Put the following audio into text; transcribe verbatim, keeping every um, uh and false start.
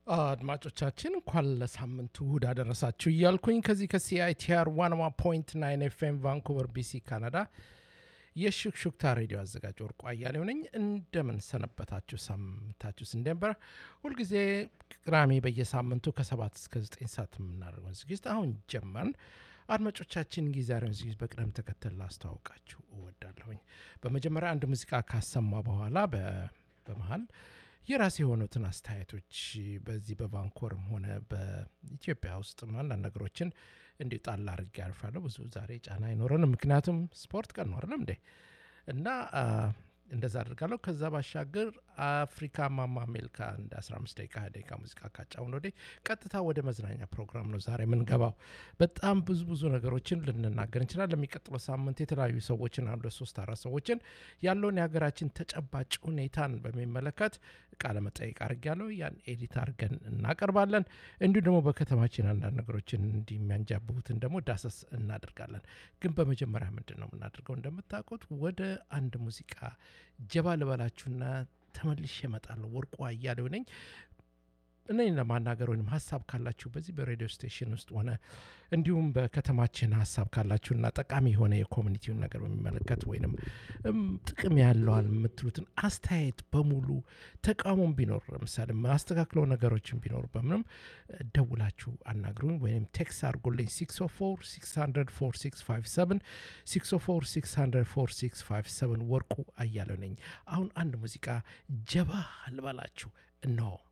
አድማጮቻችን እንኳን ለሳምንቱ እሁድ አደረሳችሁ እያልኩኝ ከዚህ ከሲአይቲአር ዋን ዋን ፖይንት ናይን ኤፍኤም ቫንኩቨር ቢሲ ካናዳ የሹክሹክታ ሬዲዮ አዘጋጅ ወርቁ አያሌው ነኝ። እንደምን ሰነበታችሁ? ሳምንታችሁስ እንደነበረ? ሁልጊዜ ቅዳሜ በየሳምንቱ ከሰባት እስከ ዘጠኝ ሰዓት የምናደርገውን ዝግጅት አሁን ጀመርን። አድማጮቻችን እንግዲህ ዛሬውን ዝግጅት በቅደም ተከተል ላስተዋውቃችሁ እወዳለሁኝ። በመጀመሪያ አንድ ሙዚቃ ካሰማ በኋላ በመሀል የራሴ የሆኑትን አስተያየቶች በዚህ በቫንኮርም ሆነ በኢትዮጵያ ውስጥ አንዳንድ ነገሮችን እንዲሁ ጣል አድርጌ አልፋለሁ። ብዙ ዛሬ ጫና አይኖረንም፣ ምክንያቱም ስፖርት ቀን ነው አይደለም እንዴ? እና እንደዛ አድርጋለሁ። ከዛ ባሻገር አፍሪካ ማማ አሜሪካ እንደ አስራ አምስት ደቂቃ ደቂቃ ሙዚቃ ካጫውን ወዲህ ቀጥታ ወደ መዝናኛ ፕሮግራም ነው ዛሬ የምንገባው። በጣም ብዙ ብዙ ነገሮችን ልንናገር እንችላለን። ለሚቀጥለው ሳምንት የተለያዩ ሰዎችን አንዱ ሶስት አራት ሰዎችን ያለውን የሀገራችን ተጨባጭ ሁኔታን በሚመለከት ቃለ መጠይቅ አድርጌያለሁ። ያን ኤዲት አድርገን እናቀርባለን። እንዲሁ ደግሞ በከተማችን አንዳንድ ነገሮችን እንዲሚያንጃብቡትን ደግሞ ዳሰስ እናደርጋለን። ግን በመጀመሪያ ምንድን ነው የምናደርገው? እንደምታውቁት ወደ አንድ ሙዚቃ ጀባ ልበላችሁና ተመልሼ እመጣለሁ። ወርቁ አያሌው ነኝ። እኔን ለማናገር ወይም ሀሳብ ካላችሁ በዚህ በሬዲዮ ስቴሽን ውስጥ ሆነ እንዲሁም በከተማችን ሀሳብ ካላችሁና ጠቃሚ የሆነ የኮሚኒቲውን ነገር በሚመለከት ወይም ጥቅም ያለዋል የምትሉትን አስተያየት በሙሉ ተቃውሞም ቢኖር ለምሳሌ ማስተካክለው ነገሮችን ቢኖር በምንም ደውላችሁ አናግሩኝ ወይም ቴክስት አድርጉልኝ ሲክስ ኦ ፎር ሲክስ ሀንድረድ ፎር ሲክስ ፋይቭ ሰቨን ሲክስ ኦ ፎር ሲክስ ሀንድረድ ፎር ሲክስ ፋይቭ ሰቨን ወርቁ አያሌው ነኝ። አሁን አንድ ሙዚቃ ጀባ ልበላችሁ እነሆ።